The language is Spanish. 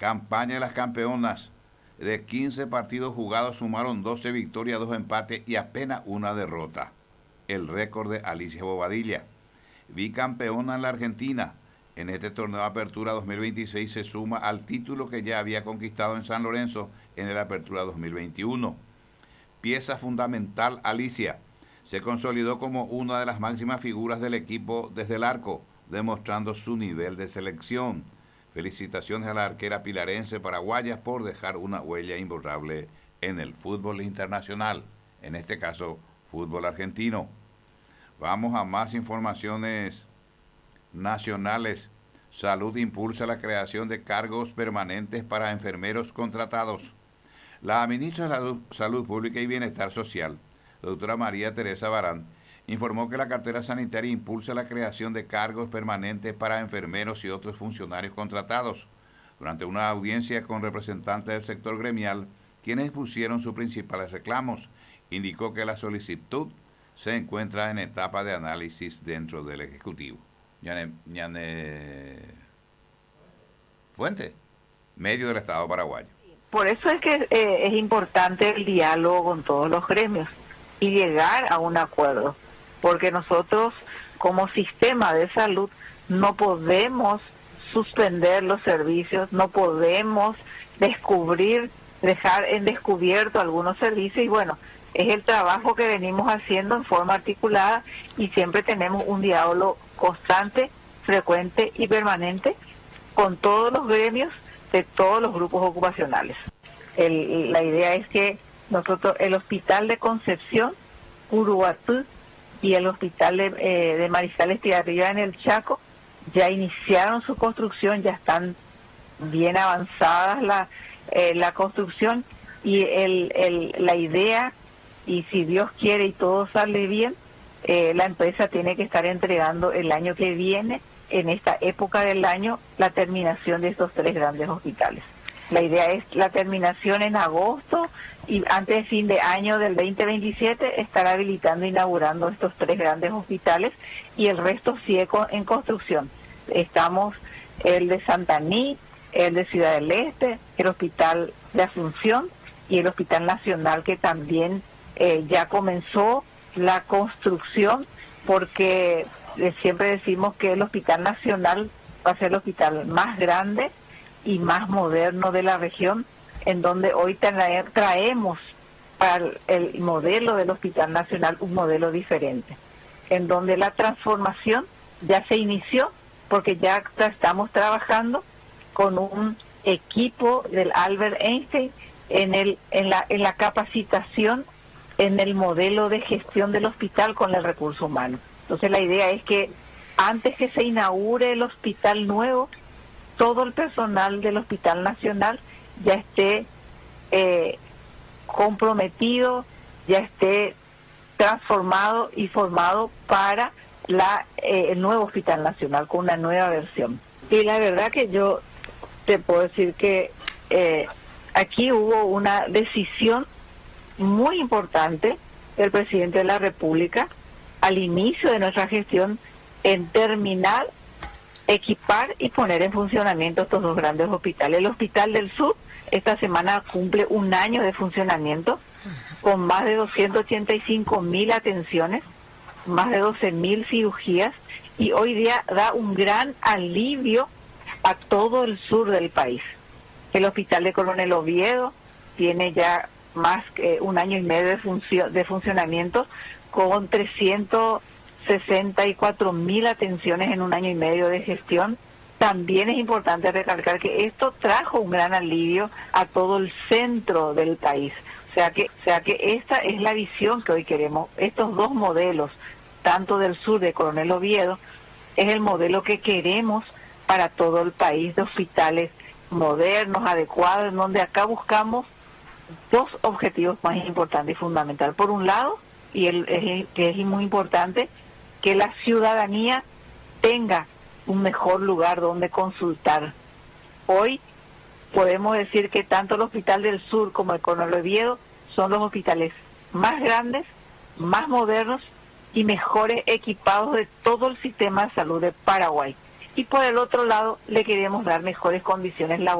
Campaña de las campeonas. De 15 partidos jugados sumaron 12 victorias, 2 empates y apenas una derrota. El récord de Alicia Bobadilla. Bicampeona en la Argentina. En este torneo de Apertura 2026 se suma al título que ya había conquistado en San Lorenzo en el Apertura 2021. Pieza fundamental Alicia. Se consolidó como una de las máximas figuras del equipo desde el arco, demostrando su nivel de selección. Felicitaciones a la arquera pilarense paraguaya por dejar una huella imborrable en el fútbol internacional, en este caso, fútbol argentino. Vamos a más informaciones nacionales. Salud impulsa la creación de cargos permanentes para enfermeros contratados. La ministra de Salud Pública y Bienestar Social, la doctora María Teresa Barán, informó que la cartera sanitaria impulsa la creación de cargos permanentes para enfermeros y otros funcionarios contratados. Durante una audiencia con representantes del sector gremial, quienes expusieron sus principales reclamos, indicó que la solicitud se encuentra en etapa de análisis dentro del Ejecutivo. Ñane Fuente, medio del Estado paraguayo. Por eso es que es importante el diálogo con todos los gremios y llegar a un acuerdo, porque nosotros como sistema de salud no podemos suspender los servicios, no podemos dejar en descubierto algunos servicios y bueno, es el trabajo que venimos haciendo en forma articulada y siempre tenemos un diálogo constante, frecuente y permanente con todos los gremios de todos los grupos ocupacionales. La idea es que nosotros, el Hospital de Concepción, Uruguatú y el Hospital de Mariscal Estigarribia en el Chaco ya iniciaron su construcción, ya están bien avanzadas la construcción y la idea, y si Dios quiere y todo sale bien, la empresa tiene que estar entregando el año que viene, en esta época del año, la terminación de estos 3 grandes hospitales. La idea es la terminación en agosto y antes de fin de año del 2027 estar habilitando, inaugurando estos 3 grandes hospitales y el resto sigue en construcción. Estamos el de Santaní, el de Ciudad del Este, el Hospital de Asunción y el Hospital Nacional que también ya comenzó la construcción porque siempre decimos que el Hospital Nacional va a ser el hospital más grande y más moderno de la región, en donde hoy traemos para el modelo del Hospital Nacional un modelo diferente, en donde la transformación ya se inició porque ya estamos trabajando con un equipo del Albert Einstein en la capacitación en el modelo de gestión del hospital con el recurso humano. Entonces la idea es que antes que se inaugure el hospital nuevo, todo el personal del Hospital Nacional ya esté comprometido, ya esté transformado y formado para el nuevo Hospital Nacional con una nueva versión. Y la verdad que yo te puedo decir que aquí hubo una decisión muy importante del presidente de la República al inicio de nuestra gestión en terminar, equipar y poner en funcionamiento estos 2 grandes hospitales. El Hospital del Sur esta semana cumple 1 año de funcionamiento con más de 285.000 atenciones, más de 12.000 cirugías y hoy día da un gran alivio a todo el sur del país. El Hospital de Coronel Oviedo tiene ya más que 1 año y medio de funcionamiento con 364.000 atenciones en 1 año y medio de gestión. También es importante recalcar que esto trajo un gran alivio a todo el centro del país. O sea que esta es la visión que hoy queremos. Estos 2 modelos, tanto del sur de Coronel Oviedo, es el modelo que queremos para todo el país de hospitales modernos, adecuados, en donde acá buscamos 2 objetivos más importantes y fundamentales. Por un lado, que es muy importante, que la ciudadanía tenga un mejor lugar donde consultar. Hoy podemos decir que tanto el Hospital del Sur como el Coronel Oviedo son los hospitales más grandes, más modernos y mejores equipados de todo el sistema de salud de Paraguay. Y por el otro lado, le queremos dar mejores condiciones laborales